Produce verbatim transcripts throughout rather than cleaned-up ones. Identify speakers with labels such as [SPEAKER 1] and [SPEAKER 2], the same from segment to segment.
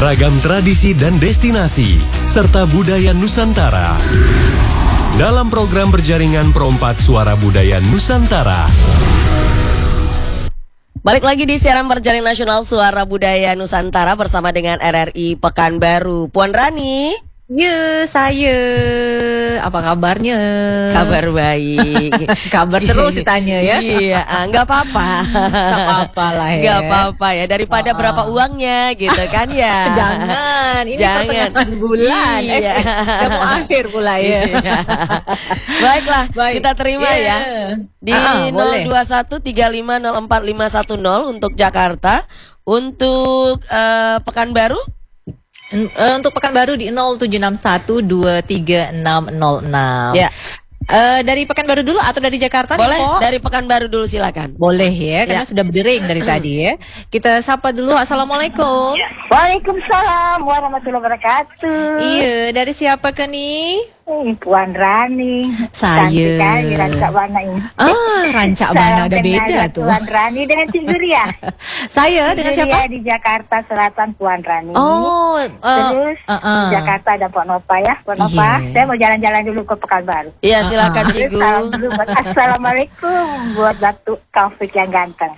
[SPEAKER 1] Ragam tradisi dan destinasi, serta budaya Nusantara. Dalam program berjaringan Perompak Suara Budaya Nusantara.
[SPEAKER 2] Balik lagi di siaran berjaring nasional Suara Budaya Nusantara bersama dengan R R I Pekanbaru. Puan Rani.
[SPEAKER 3] Ya, saya. Apa kabarnya?
[SPEAKER 2] Kabar baik.
[SPEAKER 3] Kabar terus ditanya ya.
[SPEAKER 2] Iya, nggak apa-apa.
[SPEAKER 3] Nggak apa-apa lah ya.
[SPEAKER 2] Nggak apa-apa ya. Daripada oh. berapa uangnya gitu kan ya.
[SPEAKER 3] Jangan. Ini
[SPEAKER 2] Jangan.
[SPEAKER 3] pertengahan bulan.
[SPEAKER 2] Iya.
[SPEAKER 3] Eh, udah mau akhir pula ya.
[SPEAKER 2] Iya. Baiklah, Baik. kita terima yeah. ya. Di
[SPEAKER 3] ah,
[SPEAKER 2] nol dua satu tiga lima nol empat lima satu nol untuk Jakarta. Untuk uh, Pekanbaru?
[SPEAKER 3] Untuk Pekanbaru di nol tujuh enam satu dua tiga enam nol enam.
[SPEAKER 2] Ya.
[SPEAKER 3] Uh, dari Pekanbaru dulu atau dari Jakarta?
[SPEAKER 2] Boleh,
[SPEAKER 3] nih,
[SPEAKER 2] dari Pekanbaru dulu silakan.
[SPEAKER 3] Boleh ya, karena
[SPEAKER 2] ya.
[SPEAKER 3] sudah berdering dari tadi ya. Kita sapa dulu. Assalamualaikum.
[SPEAKER 4] Waalaikumsalam warahmatullahi wabarakatuh.
[SPEAKER 3] Iya, dari siapa ke nih?
[SPEAKER 4] Eh, Puan Rani.
[SPEAKER 3] Saya.
[SPEAKER 4] Cantik Rancak Bana ini.
[SPEAKER 3] Ah, Rancak Bana ada beda tuh.
[SPEAKER 4] Puan Rani dengan Cik Zuria.
[SPEAKER 3] Saya dengan siapa?
[SPEAKER 4] Di Jakarta Selatan, Puan Rani.
[SPEAKER 3] Oh, uh,
[SPEAKER 4] terus
[SPEAKER 3] uh, uh.
[SPEAKER 4] di Jakarta ada Pak Nova ya. Pak Nova, yeah. Saya mau jalan-jalan dulu ke Pekanbaru.
[SPEAKER 2] Iya, silakan uh, Cigu.
[SPEAKER 4] Assalamualaikum buat Datuk Taufik yang ganteng.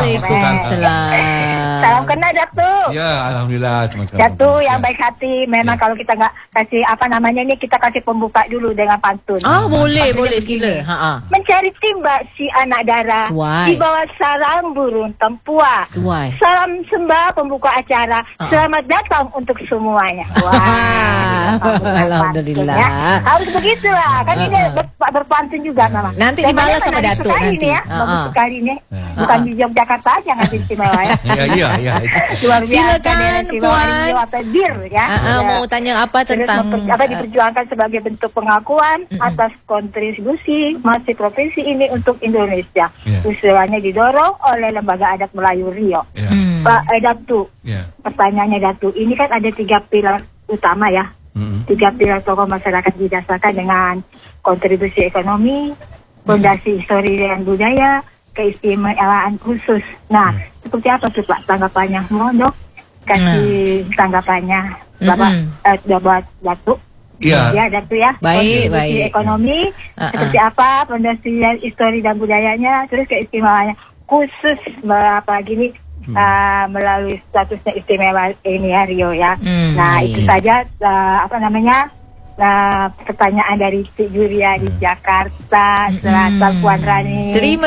[SPEAKER 3] Waalaikumsalam.
[SPEAKER 4] Salam kenal Datuk.
[SPEAKER 5] Ya, alhamdulillah.
[SPEAKER 4] Datuk yang baik hati. Memang ya. Kalau kita nggak kasih apa namanya ini, kita kasih pembuka dulu dengan pantun.
[SPEAKER 3] Ah, boleh, boleh sila. Ha -ha.
[SPEAKER 4] Mencari timba si anak dara
[SPEAKER 3] Suai.
[SPEAKER 4] di bawah sarang burung tempua.
[SPEAKER 3] Suai.
[SPEAKER 4] Salam sembah pembuka acara. Uh -uh. Selamat datang untuk semuanya. Wah,
[SPEAKER 3] alhamdulillah.
[SPEAKER 4] Ya. Harus begitulah. Kan uh -uh. ini ber berpantun juga memang.
[SPEAKER 3] Nanti dibalas sama Datuk nanti.
[SPEAKER 4] Ini ya, uh -uh. bagus sekali nih. Uh -uh. Bukan di Yogyakarta aja nggak istimewa ya.
[SPEAKER 5] Iya, iya, iya.
[SPEAKER 4] Luar biasa.
[SPEAKER 3] Silakan Puan.
[SPEAKER 4] Atau dir ya.
[SPEAKER 3] Uh -uh, mau tanya apa tentang
[SPEAKER 4] apa diperjuangkan sebagai bentuk pengakuan mm -mm. atas kontribusi masih provinsi ini untuk Indonesia. Yeah. Usulannya didorong oleh Lembaga Adat Melayu Riau. Yeah. Mm. Pak eh, Datu, yeah. Pertanyaannya Datu, ini kan ada tiga pilar utama ya. Mm -hmm. Tiga pilar tokoh masyarakat didasarkan dengan kontribusi ekonomi, fondasi mm. histori dan budaya, keistimewaan khusus. Nah, mm. seperti apa tuh Pak tanggapannya? Mohon dok kasih mm. tanggapannya. Bapak mm -hmm. eh, buat Datu.
[SPEAKER 5] Ya,
[SPEAKER 4] ya Datu ya.
[SPEAKER 3] Baik, baik.
[SPEAKER 4] Ekonomi uh -uh. seperti apa, fondasi histori dan budayanya, terus keistimewaannya khusus apa gini hmm. uh, melalui statusnya istimewa ini ya Rio ya. Hmm, nah baik. Itu saja uh, apa namanya uh, pertanyaan dari Cik Juria di Jakarta Selatan, hmm. Puan Rani.
[SPEAKER 3] Terima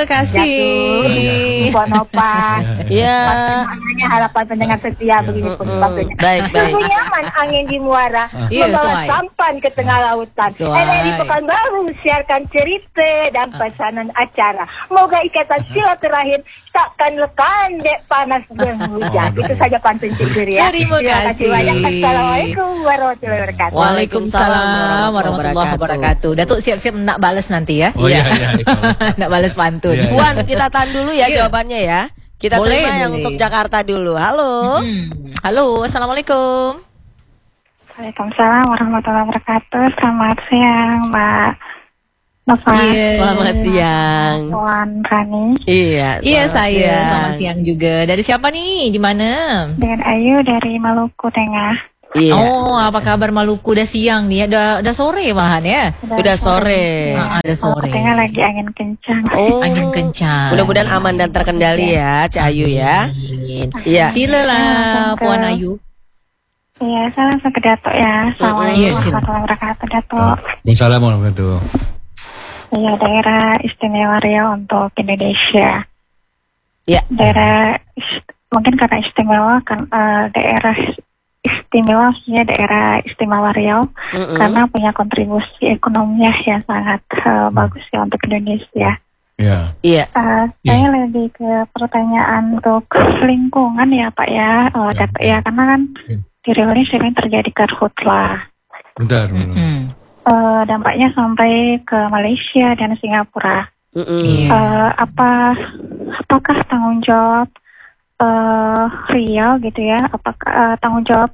[SPEAKER 3] kasih.
[SPEAKER 4] Puan Nova.
[SPEAKER 2] Ya.
[SPEAKER 4] Harapan pendengar setia begini pun sebagainya.
[SPEAKER 2] Baik, baik.
[SPEAKER 4] Sungguh nyaman angin di muara uh. membawa yeah, sampan ke tengah lautan. R R I Pekanbaru siarkan cerita dan pesanan acara. Moga ikatan silaturahim takkan lekan dek panas dan hujan. Itu saja pantun Cikur ya.
[SPEAKER 3] Terima kasih.
[SPEAKER 4] Assalamualaikum warahmatullahi wabarakatuh.
[SPEAKER 3] Waalaikumsalam warahmatullahi wabarakatuh. Datuk siap-siap nak balas nanti ya.
[SPEAKER 5] Oh iya, iya.
[SPEAKER 3] Nak balas pantun.
[SPEAKER 2] Yeah, Puan, kita tahan dulu ya yeah. jawabannya ya. Kita boleh, terima yang boleh. Untuk Jakarta dulu. Halo.
[SPEAKER 3] Hmm. Halo, assalamualaikum.
[SPEAKER 4] Waalaikumsalam warahmatullahi wabarakatuh. Selamat siang, Mbak Nova.
[SPEAKER 2] Yeah. Selamat siang.
[SPEAKER 4] Puan Rani.
[SPEAKER 2] Iya.
[SPEAKER 3] Iya saya. Siang. Selamat siang juga. Dari siapa nih? Di mana?
[SPEAKER 4] Dengan Ayu dari Maluku Tengah.
[SPEAKER 2] Iya.
[SPEAKER 3] Oh, apa kabar Maluku? Udah siang nih, udah udah sore malahan ya.
[SPEAKER 2] Udah, udah sore.
[SPEAKER 3] Ah, udah sore.
[SPEAKER 4] Tengah lagi angin kencang.
[SPEAKER 2] Oh,
[SPEAKER 3] angin kencang.
[SPEAKER 2] Mudah-mudahan aman dan terkendali ya, Cak Ayu ya. Iya.
[SPEAKER 3] Silalah Puan Ayu.
[SPEAKER 4] Iya, salam sampai Datuk ya. Assalamualaikum warahmatullahi wabarakatuh, Datuk.
[SPEAKER 5] Waalaikumsalam warahmatullahi wabarakatuh.
[SPEAKER 4] Iya, daerah istimewa Riau untuk Indonesia.
[SPEAKER 2] Ya.
[SPEAKER 4] Daerah mungkin karena istimewa kan uh, daerah istimewa maksudnya daerah istimewa Riau mm -hmm. karena punya kontribusi ekonominya yang sangat uh, bagus ya untuk Indonesia.
[SPEAKER 5] Iya.
[SPEAKER 2] Iya.
[SPEAKER 4] Uh, saya yeah. lebih ke pertanyaan untuk lingkungan ya Pak ya, uh, yeah. Datuk ya karena kan yeah. di Riau ini sering terjadi karhutlah.
[SPEAKER 5] Bentar.
[SPEAKER 3] Mm -hmm.
[SPEAKER 4] uh, dampaknya sampai ke Malaysia dan Singapura.
[SPEAKER 2] Mm -hmm.
[SPEAKER 3] yeah.
[SPEAKER 4] uh, apa apakah tanggung jawab Uh, Riau gitu ya, apakah uh, tanggung jawab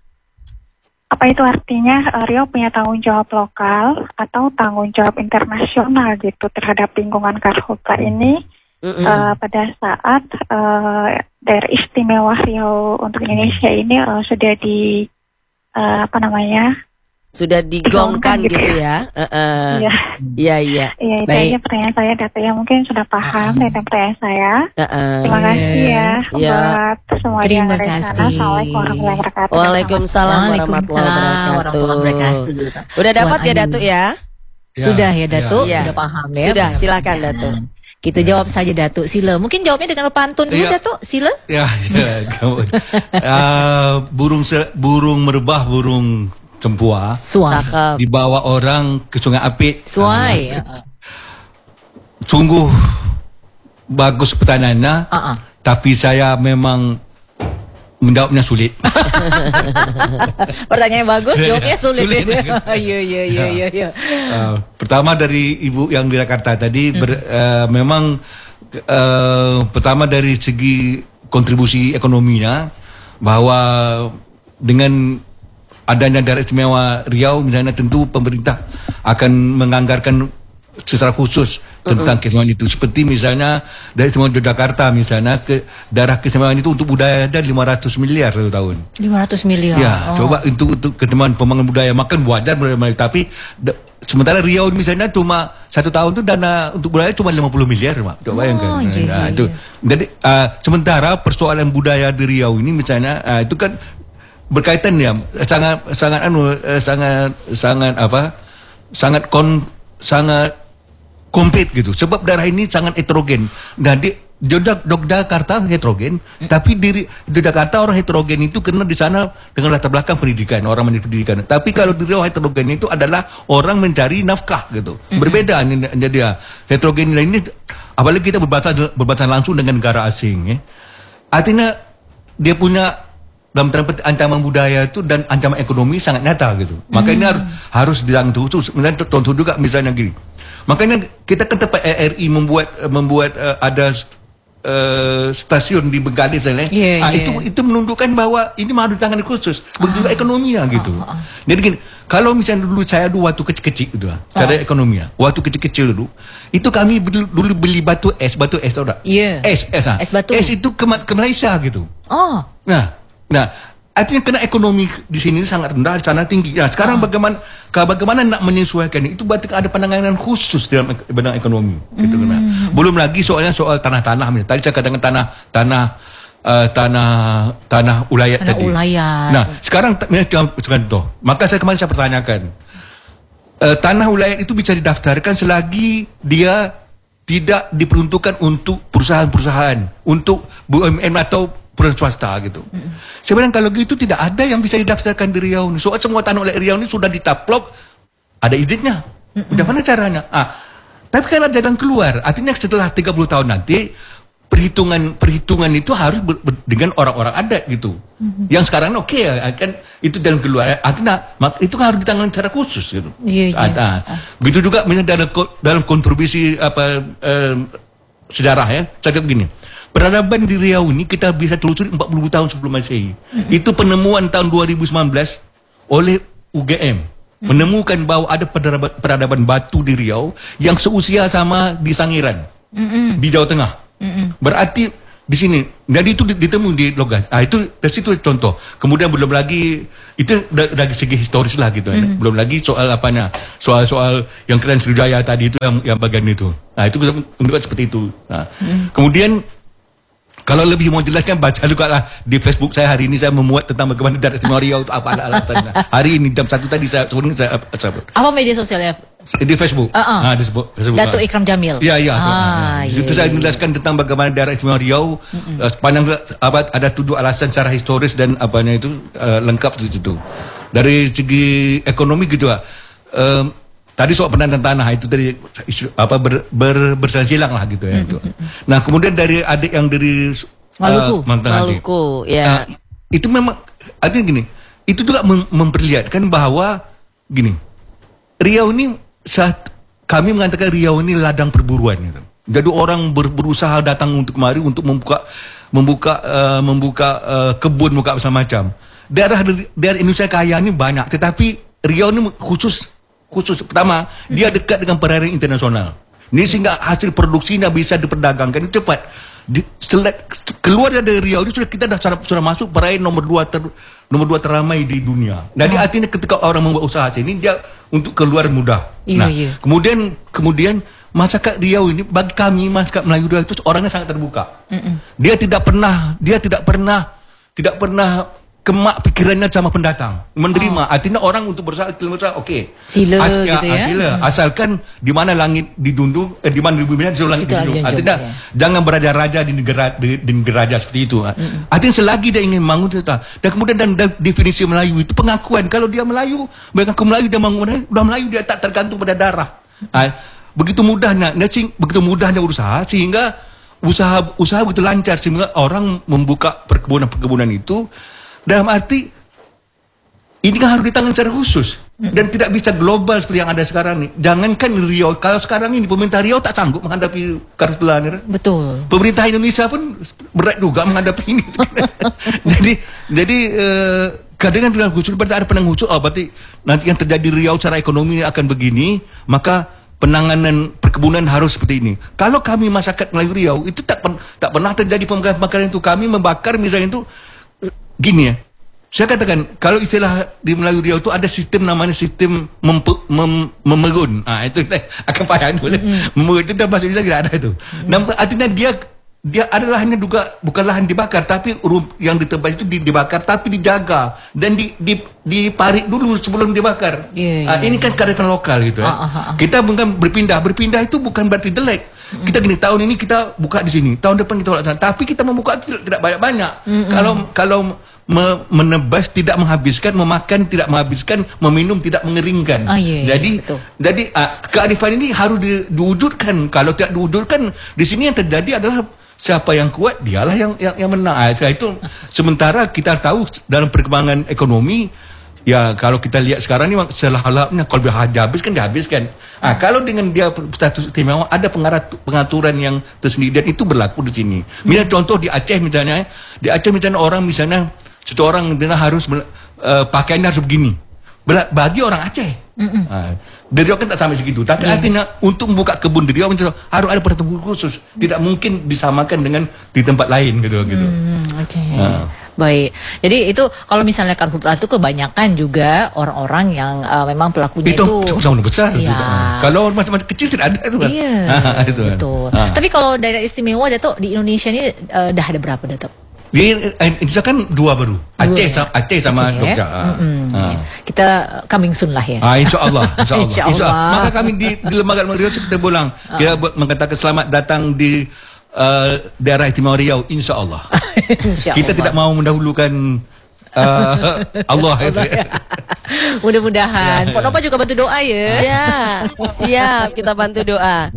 [SPEAKER 4] apa itu artinya uh, Riau punya tanggung jawab lokal atau tanggung jawab internasional gitu terhadap lingkungan karhutla ini Mm-hmm. Uh, pada saat uh, daerah istimewa Riau untuk Indonesia ini uh, sudah di uh, apa namanya?
[SPEAKER 2] Sudah digongkan gitu, gitu ya. Uh-uh. Iya. Iya, iya.
[SPEAKER 4] Iya, itu aja pertanyaan saya. Data yang mungkin sudah paham uh-uh. dengan pertanyaan saya. Uh-uh. Terima kasih ya, ya. buat semua
[SPEAKER 3] Terima
[SPEAKER 4] yang ada di sana. Assalamualaikum warahmatullahi wabarakatuh.
[SPEAKER 2] Waalaikumsalam warahmatullahi wabarakatuh. Udah dapat ya Datuk ya?
[SPEAKER 3] Ya, sudah ya Datuk, ya. Sudah paham ya.
[SPEAKER 2] Sudah, silakan Datuk.
[SPEAKER 3] Kita jawab saja Datuk, sila. Mungkin jawabnya dengan pantun dulu ya. Datuk, sila.
[SPEAKER 5] Ya, ya. uh, burung se- burung merebah, burung cempua.
[SPEAKER 3] Suai.
[SPEAKER 5] Dibawa orang ke Sungai Apit.
[SPEAKER 3] Suai. Uh,
[SPEAKER 5] sungguh bagus pertanyaannya, uh-uh. tapi saya memang menjawabnya sulit.
[SPEAKER 3] Pertanyaan bagus, jawabnya sulit. Iya, iya, iya, iya.
[SPEAKER 5] Pertama dari Ibu yang di Jakarta tadi, hmm. ber, uh, memang uh, pertama dari segi kontribusi ekonominya, bahwa dengan adanya daerah istimewa Riau misalnya, tentu pemerintah akan menganggarkan secara khusus tentang uh-uh. keistimewaan itu. Seperti misalnya dari istimewa Yogyakarta misalnya, ke daerah keistimewaan itu untuk budaya ada lima ratus miliar satu tahun.
[SPEAKER 3] lima ratus miliar.
[SPEAKER 5] Ya, oh. coba untuk untuk ketemuan pembangunan budaya, makan wajar budaya, tapi da, sementara Riau misalnya cuma satu tahun itu dana untuk budaya cuma lima puluh miliar, Mak. Coba bayangkan.
[SPEAKER 3] Oh, jadi.
[SPEAKER 5] Nah, itu. Jadi uh, sementara persoalan budaya di Riau ini misalnya uh, itu kan berkaitan ya, sangat sangat anu uh, sangat sangat apa? sangat kon sangat komplit gitu, sebab daerah ini sangat heterogen. Dan di Yogyakarta heterogen, hmm. tapi di Yogyakarta orang heterogen itu karena di sana dengan latar belakang pendidikan, orang mencari pendidikan. Tapi kalau di Riau heterogen itu adalah orang mencari nafkah gitu. Hmm. Berbeda nih, jadi ya, heterogen ini, apalagi kita berbatasan berbatasan langsung dengan negara asing, ya. Artinya dia punya dalam tanda ancaman budaya itu dan ancaman ekonomi sangat nyata gitu. Maka hmm. ini harus harus ditanggung khusus. Misalnya contoh juga misalnya gini. Makanya kita kan tempat R I membuat membuat uh, ada uh, stasiun di Bengkalis dan lain.
[SPEAKER 3] Yeah,
[SPEAKER 5] ah,
[SPEAKER 3] yeah.
[SPEAKER 5] Itu itu menunjukkan bahwa ini harus ditangani khusus. Begitu ah. ekonominya gitu. Ah, ah. Jadi gini, kalau misalnya dulu saya dulu waktu kecil-kecil gitu, ah. cara ekonominya, waktu kecil-kecil dulu, itu kami dulu beli batu es, batu es tahu tak?
[SPEAKER 3] Iya. Yeah.
[SPEAKER 5] Es, es, ah.
[SPEAKER 3] Es batu.
[SPEAKER 5] Es itu ke, ke Malaysia gitu.
[SPEAKER 3] Oh.
[SPEAKER 5] Nah, nah. Artinya kena ekonomi di sini sangat rendah, di sana tinggi. Nah, sekarang oh. bagaimana bagaimana nak menyesuaikan itu, berarti ada pandangan khusus dalam bidang ekonomi. Mm. Gitu kan. Belum lagi soalnya soal tanah-tanah. Tadi saya katakan tanah tanah uh, tanah tanah ulayat
[SPEAKER 3] tanah
[SPEAKER 5] tadi.
[SPEAKER 3] Ulayat.
[SPEAKER 5] Nah, sekarang contoh. Maka saya kemarin saya pertanyakan, uh, tanah ulayat itu bisa didaftarkan selagi dia tidak diperuntukkan untuk perusahaan-perusahaan, untuk B U M N atau perusahaan swasta gitu. Mm-hmm. Sebenarnya kalau gitu tidak ada yang bisa didaftarkan di Riau ini. Soal semua tanah oleh Riau ini sudah ditaplok, ada izinnya. Mm-hmm. Bagaimana caranya? Ah, tapi kan ada jalan keluar. Artinya setelah tiga puluh tahun nanti perhitungan perhitungan itu harus ber, ber, dengan orang-orang adat gitu. Mm-hmm. Yang sekarang oke okay, ya, kan itu jalan keluar. Artinya itu kan harus ditangani secara khusus gitu.
[SPEAKER 3] Yeah, yeah.
[SPEAKER 5] Ada. Ah. Begitu juga misalnya dalam dalam kontribusi apa eh, sejarah ya. Saya begini. Peradaban di Riau ini kita bisa telusuri empat puluh tahun sebelum Masehi. Mm-hmm. Itu penemuan tahun dua ribu sembilan belas oleh U G M. Mm-hmm. Menemukan bahwa ada peradaban, peradaban batu di Riau yang seusia sama di Sangiran. Mm-hmm. Di Jawa Tengah. Mm-hmm. Berarti di sini, jadi itu ditemui di Logas. Ah itu dari situ contoh. Kemudian belum lagi itu dari segi historis lah gitu. Mm-hmm. Belum lagi soal apanya, soal-soal yang keren Sriwijaya tadi itu yang, yang bagian itu. Nah itu menunjukkan seperti itu. Nah, mm-hmm. kemudian kalau lebih mau jelaskan, baca juga lah di Facebook saya hari ini. Saya memuat tentang bagaimana daerah istimewa Riau itu apa alasannya. Hari ini jam satu tadi saya sebelum saya upload.
[SPEAKER 3] Apa media sosialnya?
[SPEAKER 5] Di Facebook.
[SPEAKER 3] Uh-uh.
[SPEAKER 5] Nah, di Facebook.
[SPEAKER 3] Datuk Ikram Jamil.
[SPEAKER 5] Ya, ya.
[SPEAKER 3] Ah,
[SPEAKER 5] di situ saya menjelaskan tentang bagaimana daerah istimewa Riau. Uh, sepanjang abad ada tujuh alasan secara historis dan apanya itu uh, lengkap di situ. Dari segi ekonomi gitu lah. Um, Tadi soal penataan tanah itu tadi apa ber, ber, bersilang lah gitu ya. Mm-hmm. Nah kemudian dari adik yang dari
[SPEAKER 2] Maluku,
[SPEAKER 5] uh,
[SPEAKER 2] Maluku, adik, ya.
[SPEAKER 5] uh, itu memang artinya gini, itu juga mem- memperlihatkan bahwa gini, Riau ini saat kami mengatakan Riau ini ladang perburuan gitu. Jadi orang ber, berusaha datang untuk kemari untuk membuka membuka uh, membuka uh, kebun, membuka macam-macam. Daerah daerah Indonesia kaya ini banyak, tetapi Riau ini khusus. Khusus pertama, dia dekat dengan perairan internasional. Ini sehingga hasil produksinya bisa diperdagangkan itu cepat. Di, selek, keluar dari Riau itu sudah kita dah sudah masuk peraih nomor dua ter, nomor dua teramai di dunia. Jadi oh. artinya ketika orang membuat usaha sini dia untuk keluar mudah.
[SPEAKER 3] Iya,
[SPEAKER 5] nah,
[SPEAKER 3] iya.
[SPEAKER 5] kemudian kemudian masyarakat Riau ini bagi kami masyarakat Melayu Riau itu orangnya sangat terbuka. Mm-mm. Dia tidak pernah dia tidak pernah tidak pernah kemak pikirannya sama pendatang, menerima. Oh. Artinya orang untuk berusaha kilometer, oke. Okay.
[SPEAKER 3] Sila
[SPEAKER 5] As,
[SPEAKER 3] gitu ya.
[SPEAKER 5] Sila. Hmm. Asalkan di mana langit didundung, eh, di mana di bumi di langit didundung. Artinya ya. Jangan beraja-raja di negara di, di negara raja seperti itu. Hmm. Artinya selagi dia ingin bangun cerita. Dan kemudian dan, dan definisi Melayu itu pengakuan. Kalau dia Melayu, mengaku Melayu dia bangun Melayu, udah Melayu dia tak tergantung pada darah. Hmm. Ha, begitu mudahnya, begitu mudahnya usaha sehingga usaha usaha begitu lancar sehingga orang membuka perkebunan-perkebunan itu. Dalam arti ini kan harus ditangani secara khusus dan tidak bisa global seperti yang ada sekarang nih. Jangankan Riau, kalau sekarang ini pemerintah Riau tak sanggup menghadapi karhutla.
[SPEAKER 3] Betul.
[SPEAKER 5] Pemerintah Indonesia pun berat juga menghadapi ini. jadi jadi eh, kadang dengan khusus berarti ada penanganan khusus. Oh, berarti nanti yang terjadi Riau secara ekonomi akan begini, maka penanganan perkebunan harus seperti ini. Kalau kami masyarakat Melayu Riau itu tak pen, tak pernah terjadi pembakaran itu. Kami membakar misalnya itu gini ya, saya katakan kalau istilah di Melayu Riau itu ada sistem namanya sistem mempe, mem, memerun. Ah itu akan payah boleh. Mm. Memerun itu dah bahasa Indonesia tidak ada itu. Mm. Dan artinya dia dia adalah hanya juga bukan lahan dibakar tapi yang ditebas itu dibakar tapi dijaga dan di, di diparik dulu sebelum dibakar. Yeah, yeah. Ah, ini kan kearifan lokal gitu ya. Ah, ah, ah. Kita bukan berpindah, berpindah itu bukan berarti jelek. Kita gini, tahun ini kita buka di sini, tahun depan kita buka di sana. Tapi kita membuka tidak, tidak banyak-banyak. Mm-hmm. Kalau kalau me, menebas tidak menghabiskan, memakan tidak menghabiskan, meminum tidak mengeringkan. Oh, iya, iya, jadi betul. Jadi uh, kearifan ini harus di, diwujudkan. Kalau tidak diwujudkan, di sini yang terjadi adalah siapa yang kuat dialah yang yang, yang menang. Ah, itu sementara kita tahu dalam perkembangan ekonomi. Ya kalau kita lihat sekarang ni selah-halapnya kalau dia habis kan dihabiskan. Ah kalau dengan dia status istimewa ada pengaturan yang tersendiri dan itu berlaku di sini. Misalnya contoh di Aceh misalnya, di Aceh misalnya orang misalnya seseorang dia harus uh, pakaiannya harus begini. Bagi orang Aceh. Ah, di Riau kan tak sampai segitu. Tapi yeah. artinya untuk membuka kebun di Riau misalnya, harus ada pertemuan khusus. Tidak mungkin disamakan dengan di tempat lain gitu gitu.
[SPEAKER 3] Mm, Oke. Okay. Ah. Baik, jadi itu kalau misalnya karhutla itu kebanyakan juga orang-orang yang uh, memang pelakunya itu
[SPEAKER 5] itu sama besar.
[SPEAKER 3] Ya.
[SPEAKER 5] Kalau macam-macam kecil tidak ada itu kan.
[SPEAKER 3] Iya,
[SPEAKER 5] ah, itu kan.
[SPEAKER 3] Betul. Ah. Tapi kalau daerah istimewa Datuk di Indonesia ini uh, dah ada berapa Datuk?
[SPEAKER 5] Di Indonesia kan dua baru, Aceh, dua, sama, Aceh sama Aceh, Jogja. Ya? Mm-hmm. Ah.
[SPEAKER 3] Kita coming soon lah ya.
[SPEAKER 5] Ah, insya Allah, insya Allah. insya Allah. Insya Allah. Maka kami di, di Lembaga Riau kita pulang, ah. kita buat mengatakan selamat datang di Uh, daerah istimewa Riau, insya Allah. Insya kita Allah. Tidak mau mendahulukan uh, Allah itu. Ya.
[SPEAKER 3] Mudah-mudahan. Pok Nova juga bantu doa ya.
[SPEAKER 2] Ya, siap kita bantu doa.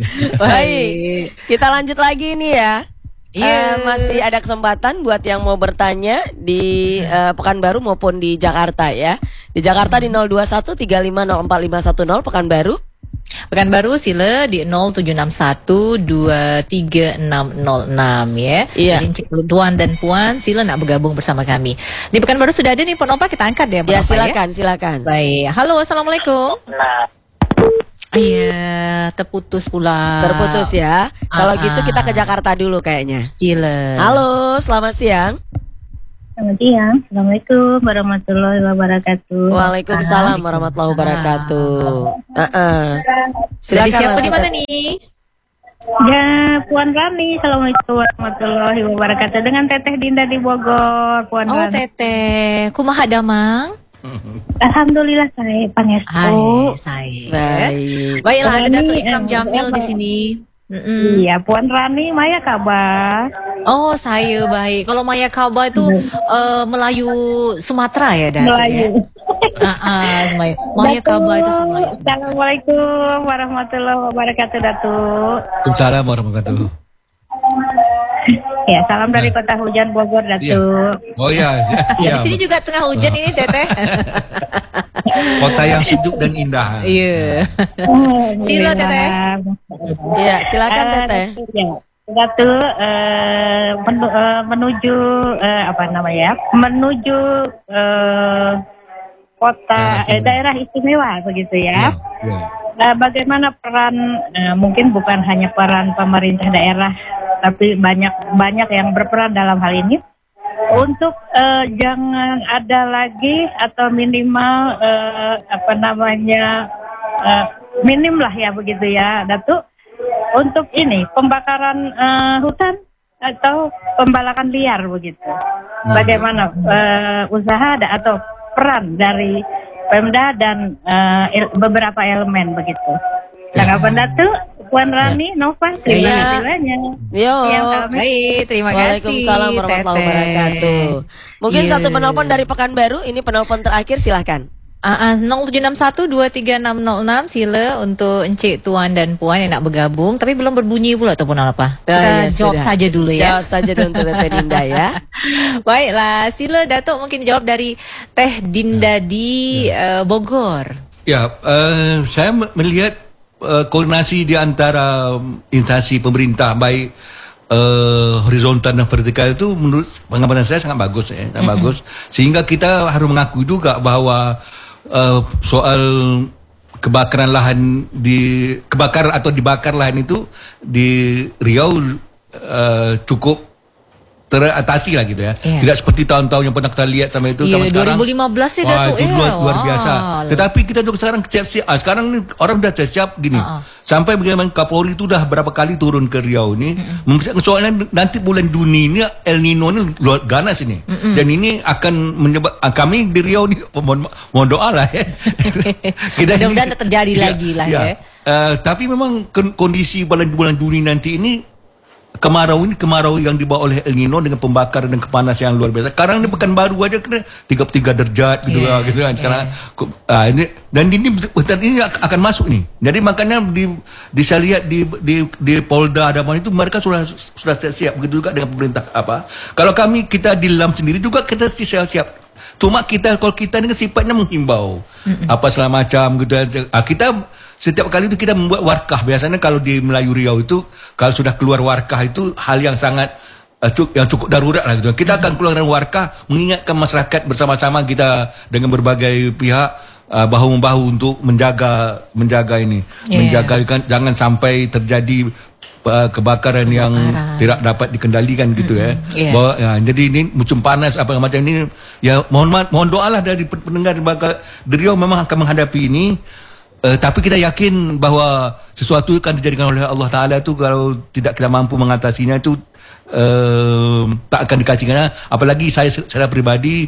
[SPEAKER 2] Baik, kita lanjut lagi nih ya. Yeah. Uh, masih ada kesempatan buat yang mau bertanya di uh, Pekanbaru maupun di Jakarta ya. Di Jakarta di nol dua satu tiga lima nol empat lima satu nol Pekanbaru.
[SPEAKER 3] Pekanbaru sila di nol tujuh enam satu dua tiga enam nol enam ya. Iya. Jadi tuan dan puan sila nak bergabung bersama kami. Di Pekanbaru sudah ada nih Pok Nova, kita angkat ya.
[SPEAKER 2] Ya silakan, ya? silakan.
[SPEAKER 3] Baik. Halo, assalamualaikum. Iya, terputus pula.
[SPEAKER 2] Terputus ya. Kalau gitu kita ke Jakarta dulu kayaknya.
[SPEAKER 3] Sila.
[SPEAKER 2] Halo, selamat siang.
[SPEAKER 4] Selamat siang. Assalamualaikum warahmatullahi wabarakatuh.
[SPEAKER 2] Waalaikumsalam warahmatullahi wabarakatuh. Uh-uh.
[SPEAKER 3] Silakan. Siapa di mana nih?
[SPEAKER 4] Ya, Puan Rani. Assalamualaikum warahmatullahi wabarakatuh. Dengan Teteh Dinda di Bogor, Puan
[SPEAKER 3] oh,
[SPEAKER 4] Rani.
[SPEAKER 3] Oh, Teteh. Kumaha damang?
[SPEAKER 4] Alhamdulillah saya pangestu.
[SPEAKER 3] Hai, saya. Baik. Baiklah, ada Datuk Ikram Jamil di sini. Mm-mm.
[SPEAKER 4] Iya, Puan Rani, Maya kabar?
[SPEAKER 3] Oh, saya baik. Kalau Maya kabar itu uh, Melayu Sumatera ya, Datuk
[SPEAKER 4] Melayu.
[SPEAKER 3] Ya? Ah, ah, Maya. Maya kabar itu Melayu.
[SPEAKER 4] Assalamualaikum warahmatullahi wabarakatuh, Datuk.
[SPEAKER 5] Waalaikumsalam warahmatullahi wabarakatuh.
[SPEAKER 4] Ya, salam dari kota hujan Bogor, Datuk.
[SPEAKER 5] Ya. Oh ya, ya,
[SPEAKER 3] ya. Di sini juga tengah hujan ini, Teteh.
[SPEAKER 5] Kota yang sejuk dan indah.
[SPEAKER 3] Iya. Sila, Teteh.
[SPEAKER 2] Iya, silakan uh, Teteh.
[SPEAKER 4] Datuk uh, menu, uh, menuju uh, apa namanya? Menuju uh, kota ya, eh, daerah istimewa begitu ya. Ya, ya. uh, bagaimana peran uh, mungkin bukan hanya peran pemerintah daerah, tapi banyak banyak yang berperan dalam hal ini untuk uh, jangan ada lagi atau minimal uh, apa namanya uh, minim lah ya begitu ya, Datuk, untuk ini pembakaran uh, hutan atau pembalakan liar begitu. Bagaimana uh, usaha ada atau peran dari Pemda dan uh, il- beberapa elemen begitu. Tanggapan Datuk, Puan Rani, Nova, terima kasih banyak.
[SPEAKER 2] Yo,
[SPEAKER 3] baik, terima kasih.
[SPEAKER 2] Waalaikumsalam warahmatullahi wabarakatuh. Mungkin
[SPEAKER 3] Yeah.
[SPEAKER 2] satu penelpon dari Pekanbaru, ini penelpon terakhir, silahkan.
[SPEAKER 3] Uh, uh, nol tujuh enam satu dua tiga enam nol enam sila untuk Encik Tuan dan Puan yang nak bergabung, tapi belum berbunyi pula ataupun apa. Kita
[SPEAKER 2] Ah, ya,
[SPEAKER 3] jawab
[SPEAKER 2] sudah.
[SPEAKER 3] saja dulu ya.
[SPEAKER 2] Jawab saja dulu untuk Teh Dinda ya.
[SPEAKER 3] Baiklah, sila Datuk mungkin jawab dari Teh Dinda di uh, Bogor.
[SPEAKER 5] Ya, uh, saya melihat uh, koordinasi di antara instansi pemerintah baik uh, horizontal dan vertikal itu menurut pengamatan saya sangat bagus ya, sangat mm-hmm. bagus. Sehingga kita harus mengakui juga bahawa uh, soal kebakaran lahan di kebakaran atau dibakar lahan itu di Riau uh, cukup teratasi lah gitu ya. Yeah. Tidak seperti tahun-tahun yang pernah kita lihat sama itu.
[SPEAKER 3] Yeah,
[SPEAKER 5] sekarang,
[SPEAKER 3] dua ribu lima belas ya
[SPEAKER 5] wah,
[SPEAKER 3] Datuk.
[SPEAKER 5] itu
[SPEAKER 3] ya.
[SPEAKER 5] luar, luar
[SPEAKER 3] Wah.
[SPEAKER 5] biasa. Tetapi kita juga sekarang siap-siap. Ah, sekarang ni orang dah siap gini. Uh-uh. Sampai bagaimana Kapolri itu dah berapa kali turun ke Riau ni. Uh-uh. Soalnya nanti bulan Juni ni El Nino ni luar ganas ini. Uh-uh. Dan ini akan menyebab ah, kami di Riau ni mohon, mohon doa lah ya. Kita
[SPEAKER 3] mudah-mudahan tak terjadi
[SPEAKER 5] ya,
[SPEAKER 3] lagi lah
[SPEAKER 5] ya.
[SPEAKER 3] ya.
[SPEAKER 5] Uh, tapi memang kondisi bulan bulan Juni nanti ini kemarau ini kemarau yang dibawa oleh El Nino dengan pembakaran dan kepanasan yang luar biasa. Sekarang ni Pekanbaru aja kena tiga puluh tiga derajat gitu
[SPEAKER 3] yeah,
[SPEAKER 5] lah gitu kan sekarang.
[SPEAKER 3] Yeah.
[SPEAKER 5] Ah, ini dan ini hutan ini akan masuk ni. Jadi makanya di di saya lihat di di di Polda Adaman itu mereka sudah sudah siap begitu juga dengan pemerintah apa. Kalau kami kita di Lam sendiri juga kita siap-siap. Cuma kita kalau kita ni sifatnya menghimbau mm-mm. apa segala macam gitu. Ah, kita setiap kali itu kita membuat warkah. Biasanya kalau di Melayu Riau itu kalau sudah keluar warkah itu hal yang sangat uh, cukup, yang cukup darurat lah gitu. Kita akan keluarkan warkah mengingatkan masyarakat bersama-sama kita dengan berbagai pihak uh, bahu-membahu untuk menjaga menjaga ini, yeah. menjaga kan, jangan sampai terjadi uh, kebakaran, kebakaran yang tidak dapat dikendalikan gitu mm-hmm. ya. Yeah. Bahawa, ya. Jadi ini musim panas apa macam ini ya mohon mohon doalah dari pendengar di Riau memang akan menghadapi ini. Uh, tapi kita yakin bahawa sesuatu akan dijadikan oleh Allah Ta'ala itu kalau tidak kita mampu mengatasinya itu uh, tak akan dikacikan. Apalagi saya secara pribadi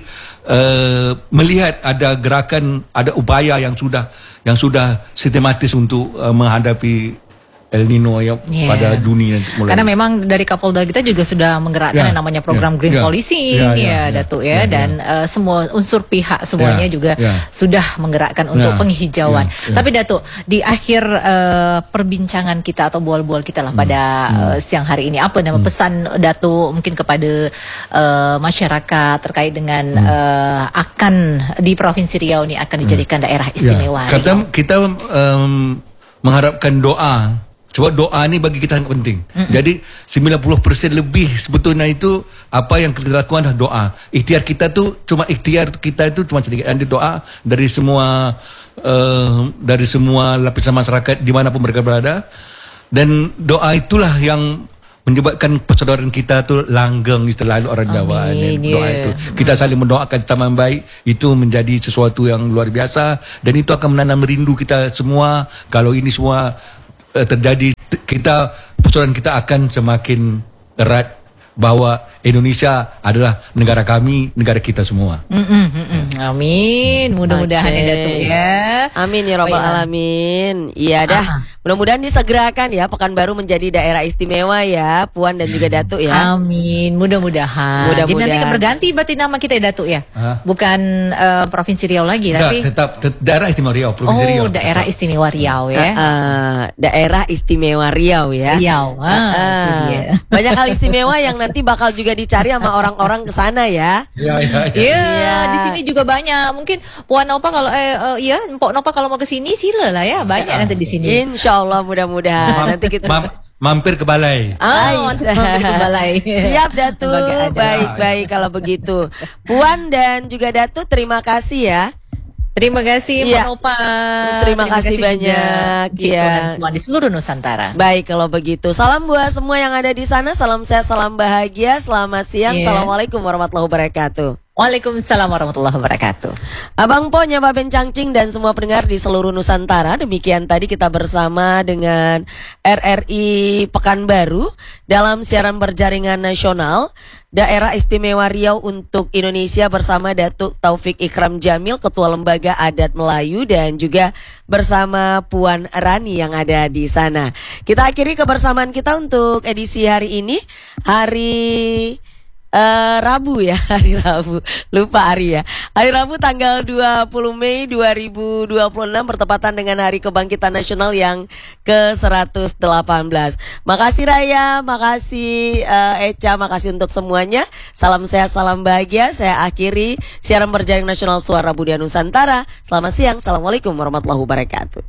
[SPEAKER 5] uh, melihat ada gerakan, ada upaya yang sudah yang sudah sistematis untuk uh, menghadapi El Nino yang yeah. pada Juni mulai.
[SPEAKER 3] Karena memang dari Kapolda kita juga sudah menggerakkan yeah. yang namanya program yeah. Green yeah. Policing yeah, yeah, ya yeah. Datuk ya yeah, dan yeah. Uh, semua unsur pihak semuanya yeah. juga yeah. sudah menggerakkan untuk yeah. penghijauan. Yeah. Yeah. Tapi Datuk di akhir uh, perbincangan kita atau bual-bual kita lah pada hmm. uh, siang hari ini apa nama hmm. pesan Datuk mungkin kepada uh, masyarakat terkait dengan hmm. uh, akan di Provinsi Riau ni akan dijadikan hmm. daerah istimewa.
[SPEAKER 5] Yeah. Kata kita um, mengharapkan doa. Sebab doa ni bagi kita sangat penting. Mm-mm. Jadi sembilan puluh persen lebih sebetulnya itu apa yang kita lakukan adalah doa. Ikhtiar kita tu cuma ikhtiar kita itu cuma sedikit. Ada doa dari semua uh, dari semua lapisan masyarakat di mana pun mereka berada. Dan doa itulah yang menyebabkan persaudaraan kita tu langgeng istilah orang Jawa. Amin, doa yeah. itu. Kita saling mendoakan sama yang baik itu menjadi sesuatu yang luar biasa dan itu akan menanam rindu kita semua. Kalau ini semua terjadi kita persaudaraan kita akan semakin erat bahawa Indonesia adalah negara kami, negara kita semua.
[SPEAKER 3] Mm-mm, mm-mm. Amin. Mudah-mudahan okay. ya Datuk ya.
[SPEAKER 2] Amin ya Rabbal Alamin. Iya dah. Aha. Mudah-mudahan disegerakan ya Pekanbaru menjadi daerah istimewa ya Puan dan juga Datuk ya.
[SPEAKER 3] Amin. Mudah-mudahan.
[SPEAKER 2] Mudah-mudahan.
[SPEAKER 3] Jadi nanti berganti berarti nama kita ya Datuk ya. Hah? Bukan uh, Provinsi Riau lagi
[SPEAKER 5] Tidak,
[SPEAKER 3] tapi
[SPEAKER 5] tetap, tetap daerah istimewa Riau, Provinsi
[SPEAKER 3] oh,
[SPEAKER 5] Riau.
[SPEAKER 3] Oh, daerah tetap. Istimewa Riau ya.
[SPEAKER 2] Uh, uh, daerah istimewa Riau ya.
[SPEAKER 3] Riau. Ah, uh, uh.
[SPEAKER 2] Dia. Banyak hal istimewa yang nanti bakal juga dicari sama orang-orang ke sana ya.
[SPEAKER 5] Iya, iya, iya.
[SPEAKER 3] Ya, ya. Di sini juga banyak. Mungkin Puan Nova kalau eh uh, ya, Mpok Nova kalau mau ke sini sila lah ya. Banyak ya. Nanti di sini.
[SPEAKER 2] Insyaallah mudah-mudahan nanti kita
[SPEAKER 5] Mam, mampir ke balai.
[SPEAKER 2] Ah,
[SPEAKER 3] mampir ke balai.
[SPEAKER 2] Siap Datuk. Baik-baik kalau begitu. Puan dan juga Datuk terima kasih ya.
[SPEAKER 3] Terima kasih
[SPEAKER 2] Iya.
[SPEAKER 3] Pak Opa.
[SPEAKER 2] Terima kasih banyak,
[SPEAKER 3] Cik
[SPEAKER 2] ya.
[SPEAKER 3] dan semua di seluruh Nusantara.
[SPEAKER 2] Baik kalau begitu. Salam buat semua yang ada di sana. Salam sehat, salam bahagia. Selamat siang.
[SPEAKER 3] Iya.
[SPEAKER 2] Assalamualaikum warahmatullahi wabarakatuh.
[SPEAKER 3] Waalaikumsalam warahmatullahi wabarakatuh.
[SPEAKER 2] Abang Po, Nyaba Bencangcing dan semua pendengar di seluruh Nusantara. Demikian tadi kita bersama dengan R R I Pekanbaru dalam siaran berjaringan nasional Daerah Istimewa Riau untuk Indonesia bersama Datuk Taufik Ikram Jamil, Ketua Lembaga Adat Melayu, dan juga bersama Puan Rani yang ada di sana. Kita akhiri kebersamaan kita untuk edisi hari ini, hari Uh, Rabu ya, hari Rabu. Lupa hari ya. Hari Rabu tanggal dua puluh Mei dua ribu dua puluh enam bertepatan dengan Hari Kebangkitan Nasional yang ke seratus delapan belas. Makasih Raya, makasih uh, Eca, makasih untuk semuanya. Salam sehat, salam bahagia. Saya akhiri siaran berjaring nasional Suara Budaya Nusantara. Selamat siang. Assalamualaikum warahmatullahi wabarakatuh.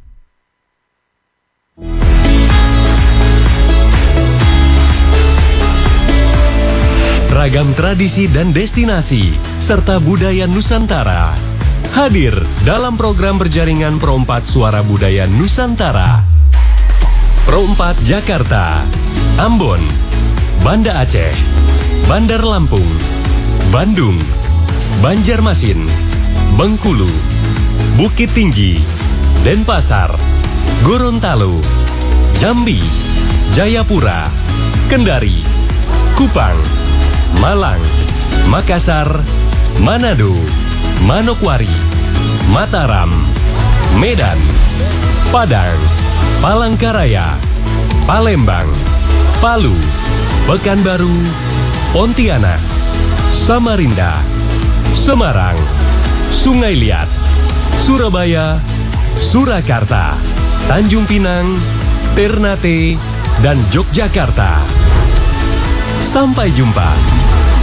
[SPEAKER 1] Ragam tradisi dan destinasi, serta budaya Nusantara. Hadir dalam program berjaringan Pro empat Suara Budaya Nusantara. Pro empat Jakarta, Ambon, Banda Aceh, Bandar Lampung, Bandung, Banjarmasin, Bengkulu, Bukit Tinggi, Denpasar, Gorontalo, Jambi, Jayapura, Kendari, Kupang, Malang, Makassar, Manado, Manokwari, Mataram, Medan, Padang, Palangkaraya, Palembang, Palu, Pekanbaru, Pontianak, Samarinda, Semarang, Sungai Liat, Surabaya, Surakarta, Tanjung Pinang, Ternate, dan Yogyakarta. Sampai jumpa.